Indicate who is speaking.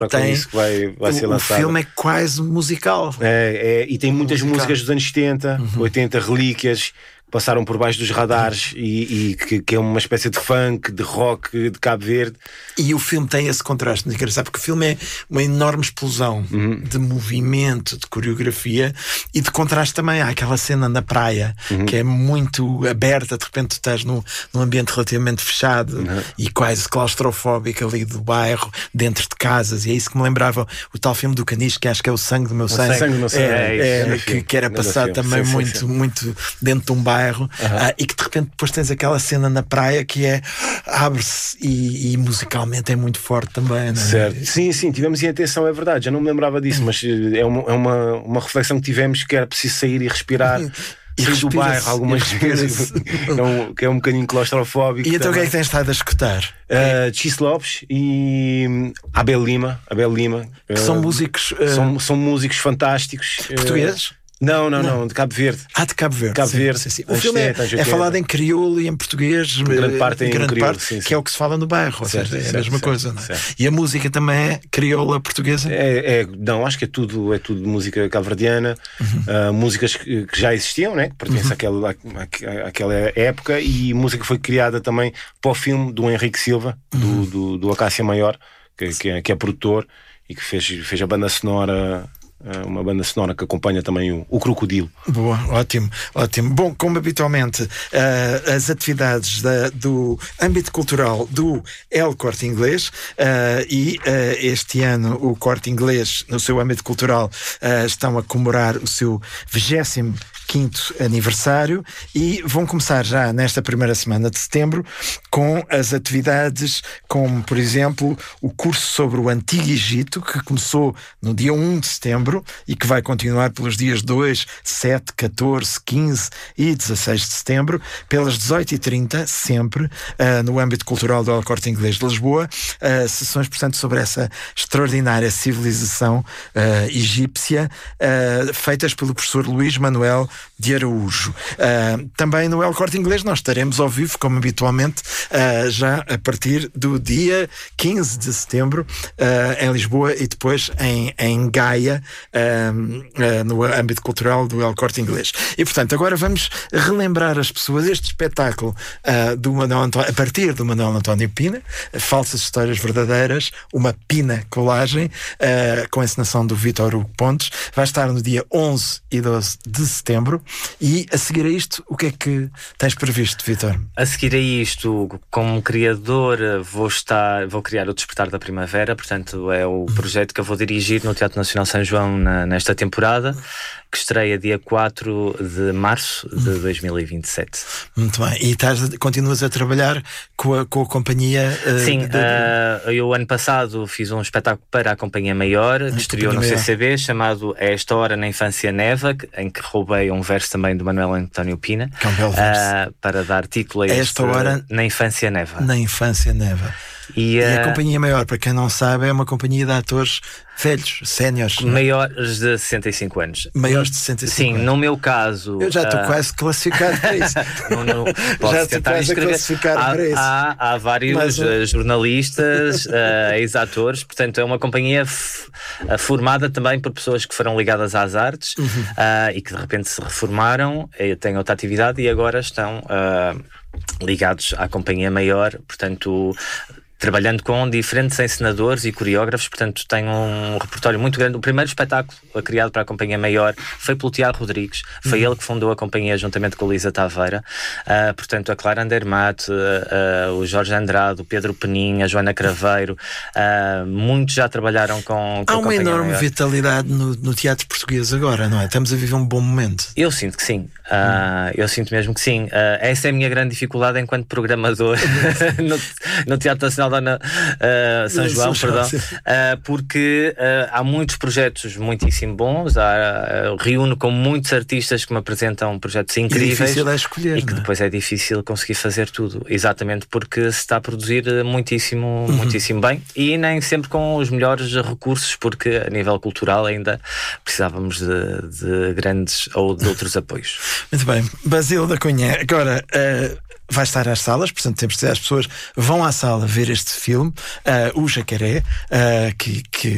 Speaker 1: tem isso que vai ser lançado.
Speaker 2: O filme é quase musical.
Speaker 1: E tem muitas músicas dos anos 70, 80, relíquias, passaram por baixo dos radares e que é uma espécie de funk, de rock de Cabo Verde.
Speaker 2: E o filme tem esse contraste muito engraçado, porque o filme é uma enorme explosão de movimento, de coreografia e de contraste também. Há aquela cena na praia que é muito aberta, de repente tu estás num ambiente relativamente fechado e quase claustrofóbico ali do bairro, dentro de casas, e é isso que me lembrava o tal filme do Caniche, que acho que é O Sangue do Meu Sangue.
Speaker 1: Sangue do Meu Sangue.
Speaker 2: Que era passado também muito dentro de um bairro. E que de repente depois tens aquela cena na praia que abre-se e musicalmente é muito forte também, não é?
Speaker 1: Certo. Sim, tivemos em atenção, é verdade, já não me lembrava disso, mas é uma reflexão que tivemos, que era preciso sair e respirar. Sair do bairro algumas vezes, que é um bocadinho claustrofóbico.
Speaker 2: E então o que é que tens estado a escutar?
Speaker 1: Chis Lopes e Abel Lima,
Speaker 2: que são músicos
Speaker 1: são músicos fantásticos.
Speaker 2: Portugueses?
Speaker 1: Não, de Cabo Verde.
Speaker 2: De Cabo Verde.
Speaker 1: Cabo Verde.
Speaker 2: Sim. O filme é falado em crioulo e em português.
Speaker 1: Grande parte em crioulo,
Speaker 2: que é o que se fala no bairro. Ou seja, é a mesma coisa. Não é? E a música também é crioula portuguesa?
Speaker 1: Não, acho que é tudo música cabo-verdiana. Músicas que já existiam, né? Que pertencem àquela época, e música que foi criada também para o filme do Henrique Silva, do Acácia Maior, que é produtor e que fez a banda sonora. Uma banda sonora que acompanha também o Crocodilo.
Speaker 2: Boa, ótimo. Bom, como habitualmente, as atividades do âmbito cultural do El Corte Inglês, e este ano o Corte Inglês, no seu âmbito cultural, estão a comemorar o seu 25º aniversário e vão começar já nesta primeira semana de setembro com as atividades como, por exemplo, o curso sobre o Antigo Egito, que começou no dia 1 de setembro e que vai continuar pelos dias 2, 7, 14, 15 e 16 de setembro, pelas 18h30, sempre, no âmbito cultural do El Corte Inglês de Lisboa, sessões, portanto, sobre essa extraordinária civilização egípcia, feitas pelo professor Luís Manuel de Araújo. Também no El Corte Inglês nós estaremos ao vivo, como habitualmente, já a partir do dia 15 de setembro, em Lisboa, e depois em Gaia, no âmbito cultural do El Corte Inglês. E portanto agora vamos relembrar as pessoas este espetáculo a partir do Manuel António Pina, Falsas Histórias Verdadeiras, uma Pina colagem, com a encenação do Vítor Hugo Pontes. Vai estar no dia 11 e 12 de setembro. E a seguir a isto, o que é que tens previsto, Vítor?
Speaker 3: A seguir a isto, como criador, vou criar o Despertar da Primavera. Portanto, é o projeto que eu vou dirigir no Teatro Nacional São João nesta temporada, que estreia dia 4 de março de 2027.
Speaker 2: Muito bem. E continuas a trabalhar com a companhia?
Speaker 3: Sim, eu ano passado fiz um espetáculo para a Companhia Maior, que estreou no CCB, chamado A Esta Hora na Infância Neva, em que roubei um verso também do Manuel António Pina,
Speaker 2: que é um belo verso,
Speaker 3: para dar título a
Speaker 2: Esta Hora
Speaker 3: na Infância Neva.
Speaker 2: Na Infância Neva. E a Companhia Maior, para quem não sabe, é uma companhia de atores velhos, séniores.
Speaker 3: Maiores de 65 anos.
Speaker 2: Maiores de 65
Speaker 3: Sim,
Speaker 2: anos.
Speaker 3: No meu caso...
Speaker 2: Eu já estou quase classificado para isso.
Speaker 3: Já estou quase classificado para isso. Há vários jornalistas, ex-atores, portanto é uma companhia formada também por pessoas que foram ligadas às artes, e que de repente se reformaram, têm outra atividade e agora estão ligados à Companhia Maior, portanto... trabalhando com diferentes encenadores e coreógrafos, portanto tem um repertório muito grande. O primeiro espetáculo criado para a Companhia Maior foi pelo Tiago Rodrigues, foi ele que fundou a companhia juntamente com a Luísa Taveira, portanto a Clara Andermatt, o Jorge Andrade, o Pedro Peninha, a Joana Craveiro, muitos já trabalharam com
Speaker 2: Há
Speaker 3: a
Speaker 2: uma enorme
Speaker 3: Maior.
Speaker 2: Vitalidade no teatro português agora, não é? Estamos a viver um bom momento.
Speaker 3: Eu sinto que sim, eu sinto mesmo que sim. Essa é a minha grande dificuldade enquanto programador no Teatro Nacional São João, porque há muitos projetos muitíssimo bons, reúno com muitos artistas que me apresentam projetos incríveis,
Speaker 2: e difícil é escolher,
Speaker 3: e que depois é difícil conseguir fazer tudo, exatamente porque se está a produzir muitíssimo bem, e nem sempre com os melhores recursos, porque a nível cultural ainda precisávamos de grandes ou de outros apoios.
Speaker 2: Muito bem, Basílio da Cunha, agora vai estar às salas, portanto temos de dizer, as pessoas vão à sala ver este filme, o Jacaré, que